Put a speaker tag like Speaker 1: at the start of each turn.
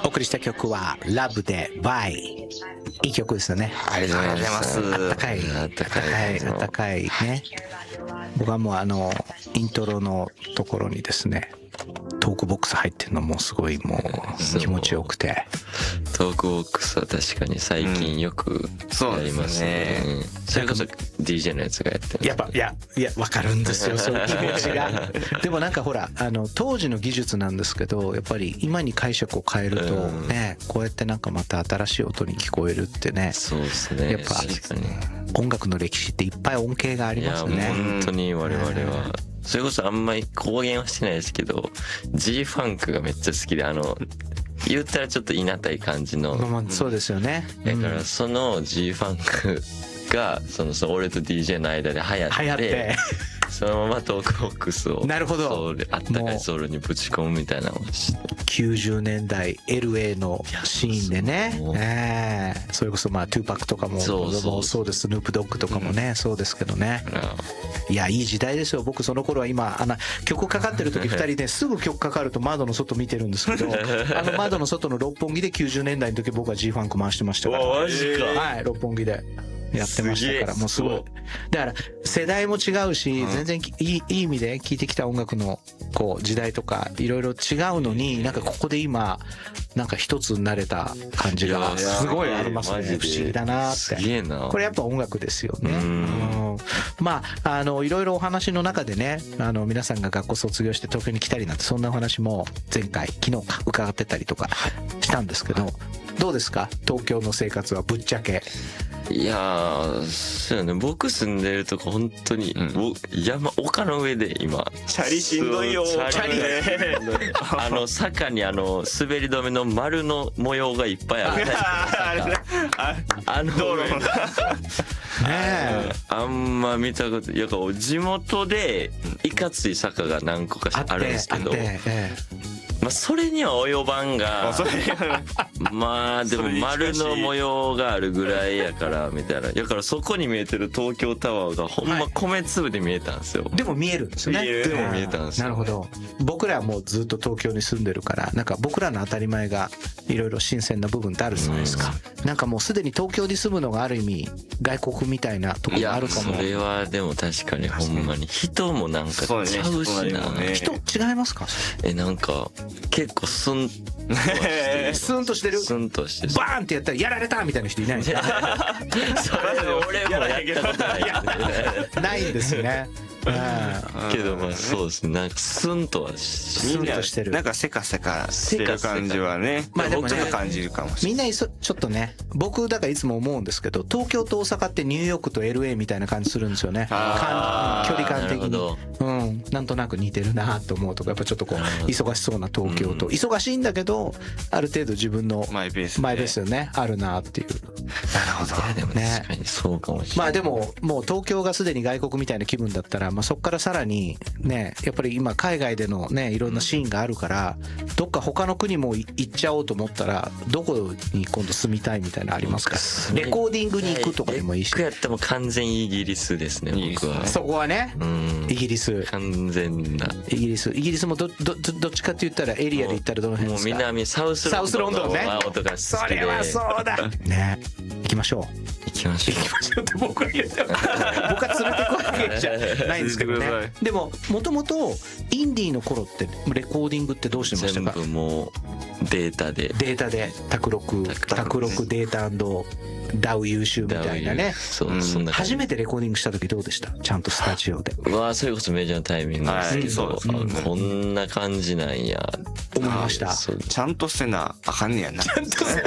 Speaker 1: お送りした曲はラブでバイ。いい曲ですよね。
Speaker 2: ありがとうございます。
Speaker 1: あったかいあったかいね。僕はもうイントロのところにですね、トークボックス入ってるのもすごいもう気持ちよくて。
Speaker 3: トークボックスは確かに最近よくやりますね。それこそ DJ のやつがやってる。
Speaker 1: やっぱいやわかるんですよ、そういう気持ちが。でもなんかほら当時の技術なんですけど、やっぱり今に解釈を変えるとね、こうやってなんかまた新しい音に聞こえるってね。
Speaker 3: そうですね。
Speaker 1: やっぱ
Speaker 3: 確かに
Speaker 1: 音楽の歴史っていっぱい恩恵がありますよね。
Speaker 3: いや本当に我々はそれこそあんまり公言はしてないですけど G ファンクがめっちゃ好きで言ったらちょっといなたい感じの、
Speaker 1: そうですよね。
Speaker 3: だからその G ファンクがその俺と DJ の間で流行ってそのままトークボックスを
Speaker 1: なるほど
Speaker 3: あったかいソウルにぶち込むみたいなのをして
Speaker 1: 90年代 LA のシーンでね、それこそまあトゥーパックとかもそうです、スヌープドッグとかもね、そうですけどね。いやいい時代ですよ。僕その頃は今曲かかってる時2人ですぐ曲かかると窓の外見てるんですけど窓の外の六本木で90年代の時僕は G ファンク回してましたから。
Speaker 3: マジか。
Speaker 1: はい、六本木でやってましたから、もうすごい。だから世代も違うし、全然いい意味で聴いてきた音楽のこう時代とかいろいろ違うのに、なんかここで今なんか一つになれた感じがすごいありますね。不思議だなって。
Speaker 3: すげえな。
Speaker 1: これやっぱ音楽ですよね。まあいろいろお話の中でね、皆さんが学校卒業して東京に来たりなんて、そんなお話も昨日か伺ってたりとかしたんですけど、どうですか東京の生活はぶっちゃけ。
Speaker 3: いやー、そうよね。僕住んでるとこ本当に、丘の上で今。
Speaker 2: チャリしんどいよ。
Speaker 1: チャリ
Speaker 3: 坂に滑り止めの丸の模様がいっぱいある。
Speaker 2: 道路
Speaker 1: ね
Speaker 3: あんま見たこと、地元でいかつい坂が何個かあるんですけど、まあそれには及ばんが、まあでも丸の模様があるぐらいやからみたいな。だからそこに見えてる東京タワーがほんま米粒で見えたんですよ。
Speaker 1: でも見えるんですよね。
Speaker 3: でも見えたんですよ。
Speaker 1: なるほど。僕らはもうずっと東京に住んでるから、なんか僕らの当たり前がいろいろ新鮮な部分ってあるじゃないですか。なんかもうすでに東京に住むのがある意味外国みたいなところがあるかも。
Speaker 3: それはでも確かにほんまに人もなんかちゃうしな。
Speaker 1: 人違いますか？
Speaker 3: なんか結構スンとしてる。スンとしてる。
Speaker 1: バーンってやったらやられたみたいな人いないんですか？
Speaker 3: それ俺もやったことない。
Speaker 1: ないんですね。
Speaker 3: けどまあそうですね。なんかスンとは
Speaker 1: してる。
Speaker 2: なんかせかせかしてる感じはね。まあでもちょっと感じるかもしれない。
Speaker 1: みんなちょっとね、僕だからいつも思うんですけど、東京と大阪ってニューヨークと LA みたいな感じするんですよね。距離感的に。なんとなく似てるなと思うとか、やっぱちょっとこう忙しそうな東京と、忙しいんだけどある程度自分のマイベースよね、あるなっていう。なるほど。
Speaker 3: いやでも確かにそうかもしれない。
Speaker 1: まあでももう東京がすでに外国みたいな気分だったら、まあそこからさらにね、やっぱり今海外でのねいろんなシーンがあるから、どっか他の国も行っちゃおうと思ったらどこに今度住みたいみたいなのありますか？レコーディングに行くとかでもいいし。
Speaker 3: 僕やったらもう完全イギリスですね。僕は
Speaker 1: そこはね、イギリス
Speaker 3: 完全な
Speaker 1: イギリスもどっちかって言ったらエリアで言ったらどの辺ですか？
Speaker 3: もう南サウスロンドンね。
Speaker 1: それはそうだね。行きましょうって僕は言って僕は連れてこいわけじゃないんですけどね。でももともとインディーの頃ってレコーディングってどうしてましたか？
Speaker 3: 全部もうデータで
Speaker 1: 卓録データ&ダウ優秀みたいなね。初めてレコーディングした時どうでした？ちゃんとスタジオで。
Speaker 3: それこそメジャータイミングですけど、こんな感じなんや
Speaker 1: 思いました。
Speaker 2: ちゃんとせなあかんねやな。ちゃんとせな